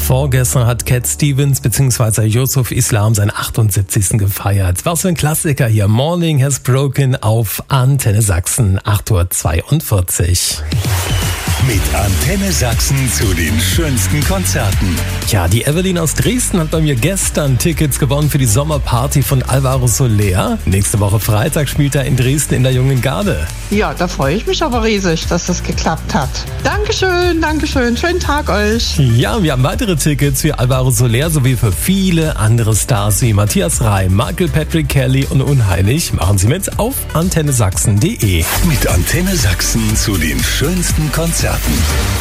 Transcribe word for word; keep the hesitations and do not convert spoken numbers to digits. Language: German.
Vorgestern hat Cat Stevens bzw. Yusuf Islam seinen achtundsiebzigsten gefeiert. Was für ein Klassiker hier. Morning Has Broken auf Antenne Sachsen, acht Uhr zweiundvierzig. Mit Antenne Sachsen zu den schönsten Konzerten. Ja, die Evelyn aus Dresden hat bei mir gestern Tickets gewonnen für die Sommerparty von Alvaro Soler. Nächste Woche Freitag spielt er in Dresden in der Jungen Garde. Ja, da freue ich mich aber riesig, dass das geklappt hat. Dankeschön, Dankeschön. Schönen Tag euch. Ja, wir haben weitere Tickets für Alvaro Soler sowie für viele andere Stars wie Matthias Reim, Michael Patrick Kelly und Unheilig. Machen Sie mit auf antenne sachsen punkt de. Mit Antenne Sachsen zu den schönsten Konzerten.